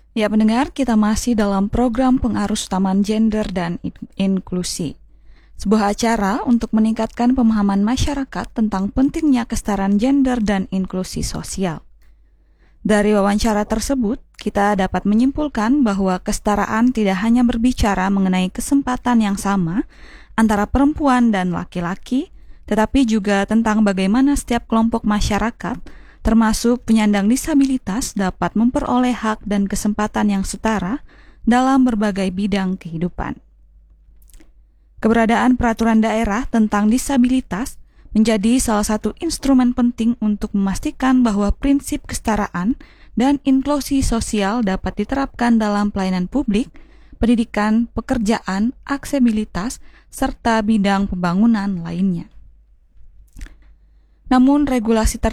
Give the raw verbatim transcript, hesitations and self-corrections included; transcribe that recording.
Ya pendengar, kita masih dalam program pengarus utamaan gender dan in- inklusi. Sebuah acara untuk meningkatkan pemahaman masyarakat tentang pentingnya kesetaraan gender dan inklusi sosial. Dari wawancara tersebut, kita dapat menyimpulkan bahwa kesetaraan tidak hanya berbicara mengenai kesempatan yang sama antara perempuan dan laki-laki, tetapi juga tentang bagaimana setiap kelompok masyarakat, termasuk penyandang disabilitas, dapat memperoleh hak dan kesempatan yang setara dalam berbagai bidang kehidupan. Keberadaan peraturan daerah tentang disabilitas menjadi salah satu instrumen penting untuk memastikan bahwa prinsip kesetaraan dan inklusi sosial dapat diterapkan dalam pelayanan publik, pendidikan, pekerjaan, aksesibilitas, serta bidang pembangunan lainnya. Namun regulasi tertentu